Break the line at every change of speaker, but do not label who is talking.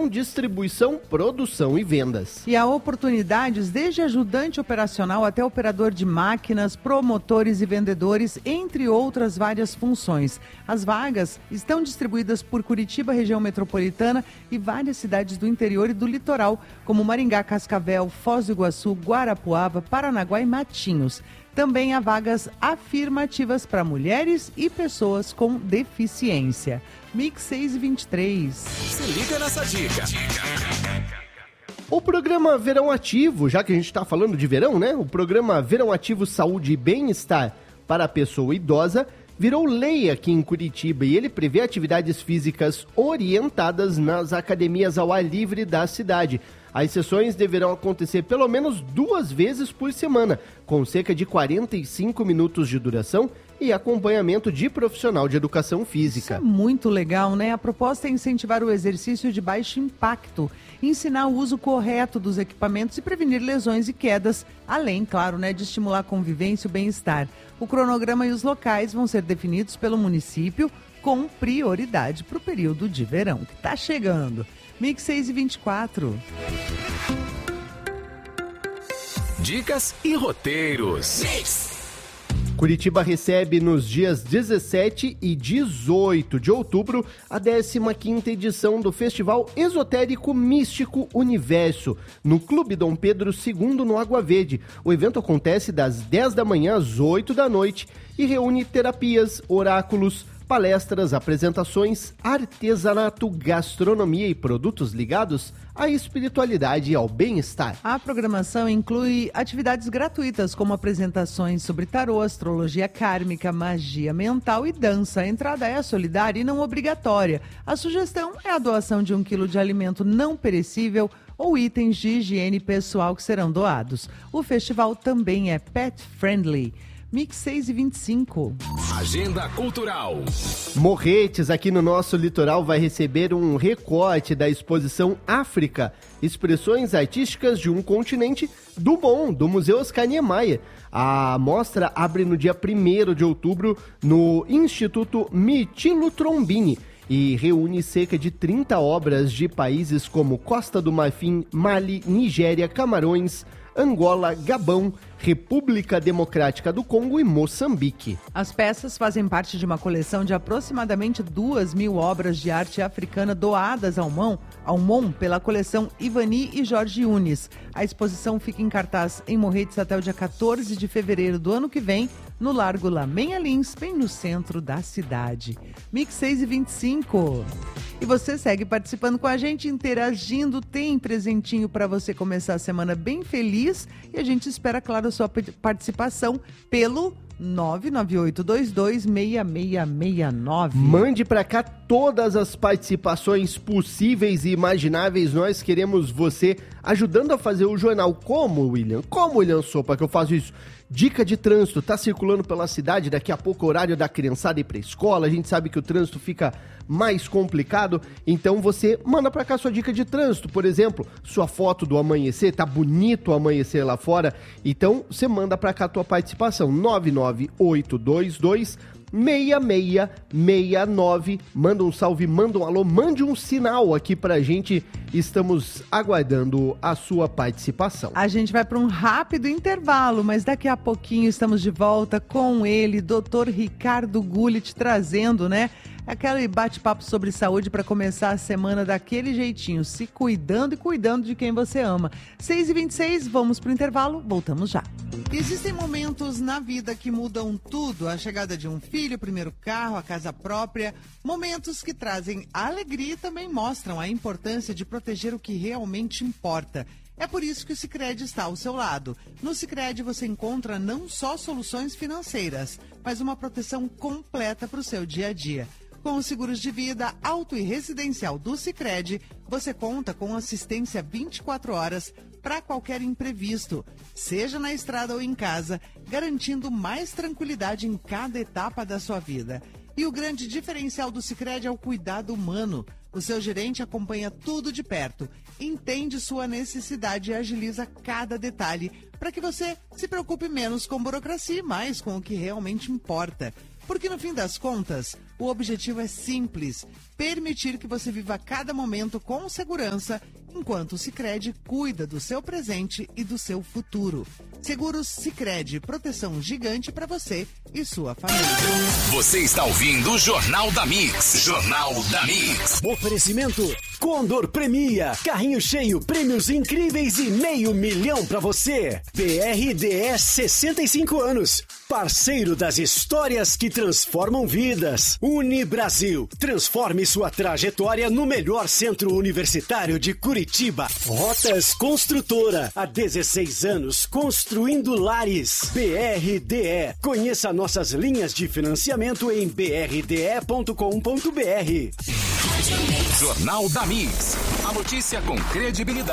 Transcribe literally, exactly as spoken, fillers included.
gestão, distribuição, produção e vendas.
E há oportunidades desde ajudante operacional até operador de máquinas, promotores e vendedores, entre outras várias funções. As vagas estão distribuídas por Curitiba, região metropolitana e várias cidades do interior e do litoral, como Maringá, Cascavel, Foz do Iguaçu, Guarapuava, Paranaguá e Matinhos. Também há vagas afirmativas para mulheres e pessoas com deficiência. Mix seis e vinte e três.
Se liga nessa dica.
O programa Verão Ativo, já que a gente está falando de verão, né? O programa Verão Ativo Saúde e Bem-Estar para a Pessoa Idosa virou lei aqui em Curitiba e ele prevê atividades físicas orientadas nas academias ao ar livre da cidade. As sessões deverão acontecer pelo menos duas vezes por semana, com cerca de quarenta e cinco minutos de duração e acompanhamento de profissional de educação física.
Isso é muito legal, né? A proposta é incentivar o exercício de baixo impacto, ensinar o uso correto dos equipamentos e prevenir lesões e quedas, além, claro, né, de estimular a convivência e o bem-estar. O cronograma e os locais vão ser definidos pelo município com prioridade para o período de verão, que está chegando. Mix seis e vinte e quatro.
Dicas e roteiros. Mix.
Curitiba recebe nos dias dezessete e dezoito de outubro a décima quinta edição do Festival Esotérico Místico Universo, no Clube Dom Pedro segundo, no Água Verde. O evento acontece das dez da manhã às oito da noite e reúne terapias, oráculos, palestras, apresentações, artesanato, gastronomia e produtos ligados à espiritualidade e ao bem-estar.
A programação inclui atividades gratuitas, como apresentações sobre tarô, astrologia kármica, magia mental e dança. A entrada é solidária e não obrigatória. A sugestão é a doação de um quilo de alimento não perecível ou itens de higiene pessoal que serão doados. O festival também é pet friendly. Mix seis e vinte e cinco.
Agenda Cultural.
Morretes, aqui no nosso litoral, vai receber um recorte da exposição África, expressões artísticas de um continente do bom, do Museu Oscar Niemeyer. A mostra abre no dia primeiro de outubro no Instituto Mirtilo Trombini e reúne cerca de trinta obras de países como Costa do Marfim, Mali, Nigéria, Camarões, Angola, Gabão, República Democrática do Congo e Moçambique.
As peças fazem parte de uma coleção de aproximadamente duas mil obras de arte africana doadas ao M O M, ao M O M pela coleção Ivani e Jorge Yunis. A exposição fica em cartaz em Morretes até o dia quatorze de fevereiro do ano que vem, no Largo Laменha Lins, bem no centro da cidade. Mix seis e vinte e cinco. E você segue participando com a gente, interagindo, tem presentinho para você começar a semana bem feliz e a gente espera, claro, a sua participação pelo nove nove oito dois dois seis seis seis nove.
Mande para cá todas as participações possíveis e imagináveis. Nós queremos você ajudando a fazer o jornal. Como, William? Como, William Sopa, que eu faço isso? Dica de trânsito, tá circulando pela cidade, daqui a pouco é horário da criançada ir pra escola, a gente sabe que o trânsito fica mais complicado, então você manda pra cá sua dica de trânsito, por exemplo, sua foto do amanhecer, tá bonito o amanhecer lá fora, então você manda pra cá a tua participação, nove nove oito dois dois seis seis seis nove, manda um salve, manda um alô, mande um sinal aqui pra gente, estamos aguardando a sua participação.
A gente vai para um rápido intervalo, mas daqui a pouquinho estamos de volta com ele, doutor Ricardo Gullit, trazendo, né, aquele bate-papo sobre saúde para começar a semana daquele jeitinho, se cuidando e cuidando de quem você ama. seis e vinte e seis, vamos pro intervalo, voltamos já. Existem momentos na vida que mudam tudo, a chegada de um filho, o primeiro carro, a casa própria, momentos que trazem alegria e também mostram a importância de proteger o que realmente importa. É por isso que o Sicredi está ao seu lado. No Sicredi você encontra não só soluções financeiras, mas uma proteção completa para o seu dia a dia. Com os seguros de vida, auto e residencial do Sicredi, você conta com assistência vinte e quatro horas para qualquer imprevisto, seja na estrada ou em casa, garantindo mais tranquilidade em cada etapa da sua vida. E o grande diferencial do Sicredi é o cuidado humano. O seu gerente acompanha tudo de perto, entende sua necessidade e agiliza cada detalhe para que você se preocupe menos com burocracia e mais com o que realmente importa. Porque no fim das contas, o objetivo é simples: permitir que você viva cada momento com segurança, enquanto o Sicredi cuida do seu presente e do seu futuro. Seguros Sicredi, proteção gigante para você e sua família.
Você está ouvindo o Jornal da Mix. Jornal da Mix.
Oferecimento Condor Premia. Carrinho cheio, prêmios incríveis e meio milhão pra você. B R D S sessenta e cinco anos. Parceiro das histórias que transformam vidas. Unibrasil. Transforme sua trajetória no melhor centro universitário de Curitiba. Rotas Construtora. Há dezesseis anos construindo lares. B R D E. Conheça nossas linhas de financiamento em b r d e ponto com ponto b r.
Jornal da Mix. A notícia com credibilidade.